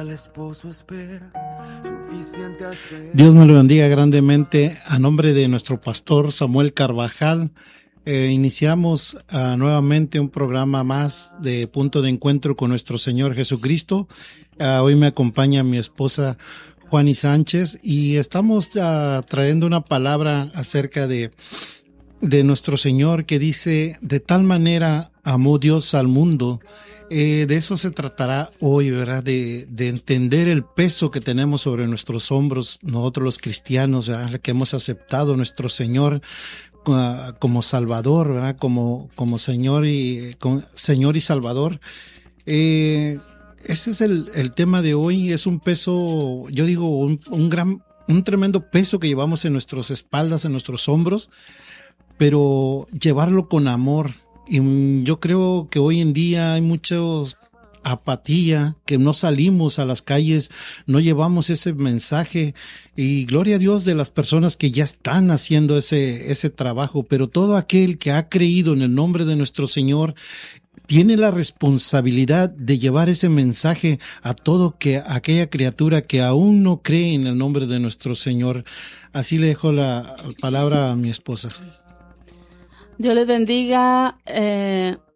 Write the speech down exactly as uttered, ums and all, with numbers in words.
al esposo espera, suficiente hacer. Dios nos lo bendiga grandemente. A nombre de nuestro pastor Samuel Carvajal, eh, iniciamos uh, nuevamente un programa más de Punto de Encuentro con nuestro Señor Jesucristo. Uh, hoy me acompaña mi esposa Juani Sánchez y estamos uh, trayendo una palabra acerca de, de nuestro Señor que dice: de tal manera amó Dios al mundo. Eh, de eso se tratará hoy, ¿verdad? De, de entender el peso que tenemos sobre nuestros hombros, nosotros los cristianos, ¿verdad? Que hemos aceptado a nuestro Señor uh, como Salvador, ¿verdad? Como, como Señor y, como Señor y Salvador. Eh, ese es el, el tema de hoy. Es un peso, yo digo, un, un gran, un tremendo peso que llevamos en nuestras espaldas, en nuestros hombros, pero llevarlo con amor. Y yo creo que hoy en día hay mucha apatía, que no salimos a las calles, no llevamos ese mensaje, y gloria a Dios de las personas que ya están haciendo ese, ese trabajo, pero todo aquel que ha creído en el nombre de nuestro Señor tiene la responsabilidad de llevar ese mensaje a todo que a aquella criatura que aún no cree en el nombre de nuestro Señor. Así le dejo la palabra a mi esposa. Dios les bendiga. Eh,